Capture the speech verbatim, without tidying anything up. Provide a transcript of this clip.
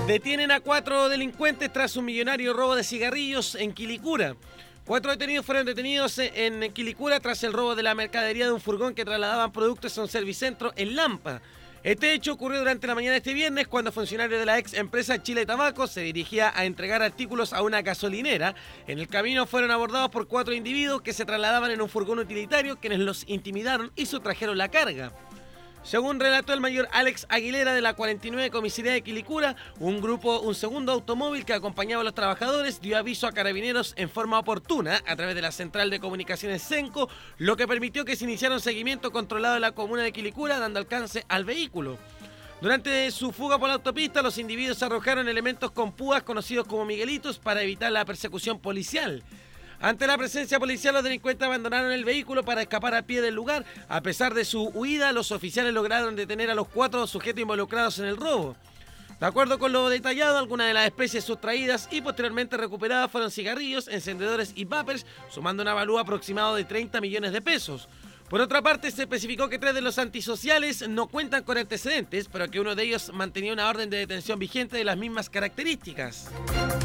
Detienen a cuatro delincuentes tras un millonario robo de cigarrillos en Quilicura. Cuatro detenidos fueron detenidos en Quilicura tras el robo de la mercadería de un furgón que trasladaban productos a un servicentro en Lampa. Este hecho ocurrió durante la mañana de este viernes cuando funcionarios de la ex empresa Chile Tabaco se dirigía a entregar artículos a una gasolinera. En el camino fueron abordados por cuatro individuos que se trasladaban en un furgón utilitario, quienes los intimidaron y sustrajeron la carga. Según relató el mayor Alex Aguilera de la cuarenta y nueve Comisaría de Quilicura, un grupo, un segundo automóvil que acompañaba a los trabajadores dio aviso a carabineros en forma oportuna a través de la central de comunicaciones Senco, lo que permitió que se iniciara un seguimiento controlado de la comuna de Quilicura, dando alcance al vehículo. Durante su fuga por la autopista, los individuos arrojaron elementos con púas conocidos como miguelitos para evitar la persecución policial. Ante la presencia policial, los delincuentes abandonaron el vehículo para escapar a pie del lugar. A pesar de su huida, los oficiales lograron detener a los cuatro sujetos involucrados en el robo. De acuerdo con lo detallado, algunas de las especies sustraídas y posteriormente recuperadas fueron cigarrillos, encendedores y vapers, sumando un avalúo aproximado de treinta millones de pesos. Por otra parte, se especificó que tres de los antisociales no cuentan con antecedentes, pero que uno de ellos mantenía una orden de detención vigente de las mismas características.